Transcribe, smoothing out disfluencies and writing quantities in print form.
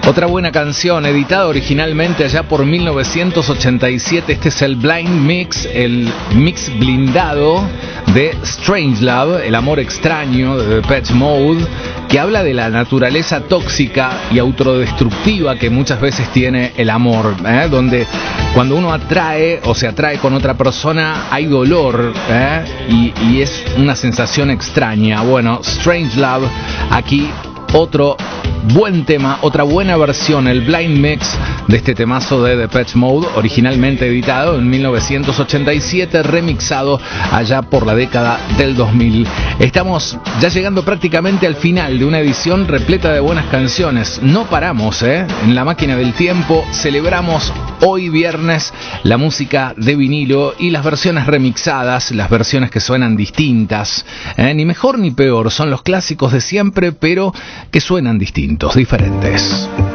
Otra buena canción, editada originalmente allá por 1987. Este es el Blind Mix, el mix blindado de Strangelove, el amor extraño de Depeche Mode, que habla de la naturaleza tóxica y autodestructiva que muchas veces tiene el amor, donde cuando uno atrae o se atrae con otra persona hay dolor, y es una sensación extraña. Bueno, Strangelove, aquí otro buen tema, otra buena versión, el Blind Mix de este temazo de Depeche Mode, originalmente editado en 1987, remixado allá por la década del 2000. Estamos ya llegando prácticamente al final de una edición repleta de buenas canciones. No paramos, en la máquina del tiempo. Celebramos hoy viernes la música de vinilo y las versiones remixadas, las versiones que suenan distintas, ni mejor ni peor, son los clásicos de siempre, pero que suenan distintos, diferentes.